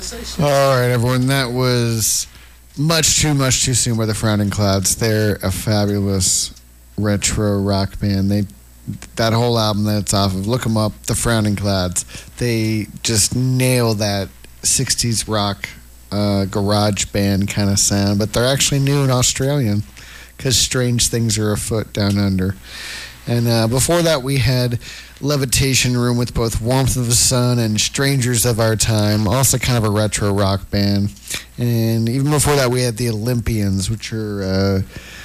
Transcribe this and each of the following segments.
All right, everyone. That was much too soon by the Frowning Clouds. They're a fabulous retro rock band. That whole album that it's off of, look them up, the Frowning Clouds. They just nail that 60s rock garage band kind of sound, but they're actually new and Australian because strange things are afoot down under. And before that, we had Levitation Room with both Warmth of the Sun and Strangers of Our Time, also kind of a retro rock band. And even before that, we had the Olympians, which are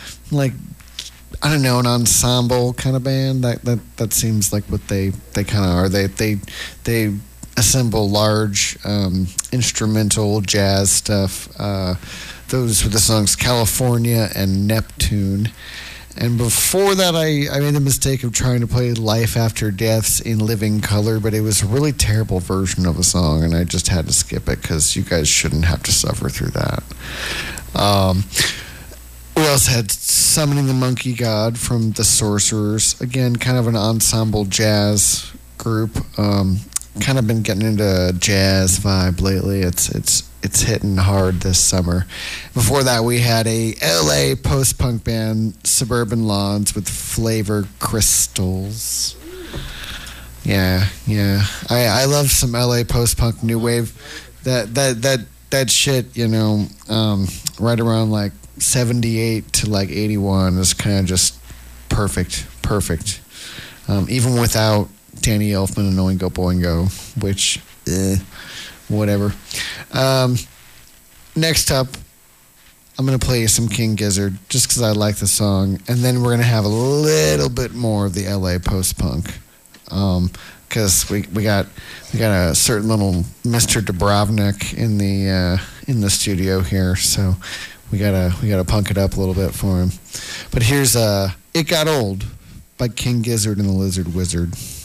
I don't know, an ensemble kind of band. That seems like what they kind of are. They assemble large instrumental jazz stuff. Those were the songs California and Neptune. And before that, I made the mistake of trying to play Life After Death's In Living Color, but it was a really terrible version of a song, and I just had to skip it because you guys shouldn't have to suffer through that. We also had Summoning the Monkey God from The Sorcerers. Again, kind of an ensemble jazz group. Kind of been getting into a jazz vibe lately. It's hitting hard this summer. Before that, we had a LA post-punk band, Suburban Lawns, with Flavor Crystals. Yeah. I love some LA post-punk new wave. That shit, right around like 78 to like 81 is kind of just perfect. Even without Danny Elfman and Oingo Boingo, which, whatever. Next up, I'm going to play you some King Gizzard just because I like the song, and then we're going to have a little bit more of the LA post-punk because we got a certain little Mr. Dubrovnik in the studio here, so we gotta punk it up a little bit for him. But here's It Got Old by King Gizzard and the Lizard Wizard.